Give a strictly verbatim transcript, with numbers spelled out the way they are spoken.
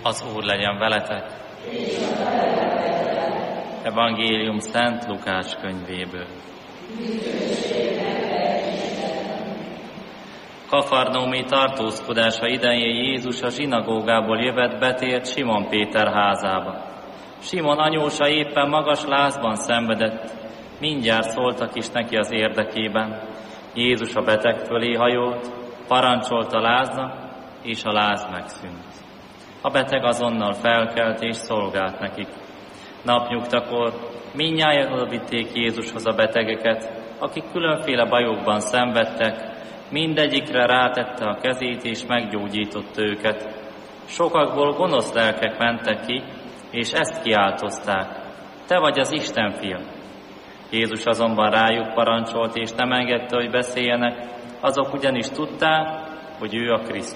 Az Úr legyen veletek. Evangélium Szent Lukács könyvéből. Kafarnaumi tartózkodása idején Jézus a zsinagógából jövet betért Simon Péter házába. Simon anyósa éppen magas lázban szenvedett, mindjárt szóltak is neki az érdekében. Jézus a beteg fölé hajolt, parancsolta láznak, és a láz megszűnt. A beteg azonnal felkelt és szolgált nekik. Napnyugtakor mindnyájan odavitték Jézushoz a betegeket, akik különféle bajokban szenvedtek, mindegyikre rátette a kezét és meggyógyította őket. Sokakból gonosz lelkek mentek ki, és ezt kiáltozták: te vagy az Isten fia. Jézus azonban rájuk parancsolt, és nem engedte, hogy beszéljenek, azok ugyanis tudták, hogy ő a Krisztus.